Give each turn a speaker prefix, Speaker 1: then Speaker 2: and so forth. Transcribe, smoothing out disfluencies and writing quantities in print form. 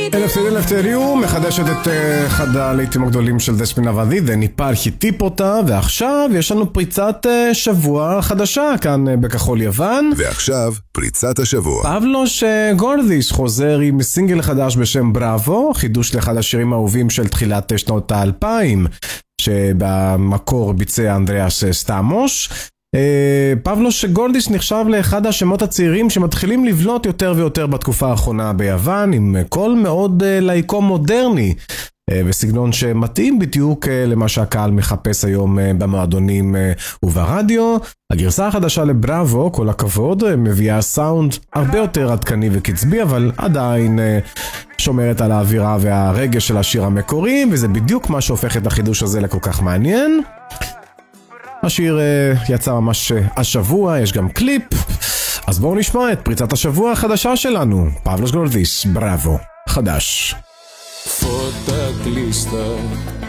Speaker 1: אלפטריו מחדשת את אחד הלהיטים הגדולים של דספינה ודית, אין υπάρχει τίποτα, ועכשיו יש לנו פריצת שבוע חדשה כאן בכחול יוון.
Speaker 2: ועכשיו פריצת השבוע.
Speaker 1: פבלוש גורדיס חוזר עם סינגל חדש בשם בראבו, חידוש לאחד השירים האהובים של תחילת שנות ה-2000 שבמקור ביצע אנדריאס סטמוש. פבלוש גורדיס נחשב לאחד השמות הצעירים שמתחילים לבלוט יותר ויותר בתקופה האחרונה ביוון, עם קול מאוד לייקום מודרני וסגנון שמתאים בדיוק למה שהקהל מחפש היום במועדונים וברדיו. הגרסה החדשה לבראבו, כל הכבוד, מביאה סאונד הרבה יותר עדכני וקצבי, אבל עדיין שומרת על האווירה והרגש של השיר המקורי, וזה בדיוק מה שהופך את החידוש הזה לכל כך מעניין. השיר יצא ממש השבוע, יש גם קליפ, אז בואו נשמע את פריצת השבוע החדשה שלנו. פבלוש גורדיס, בראבו, חדש.
Speaker 3: Φώτα κλείστα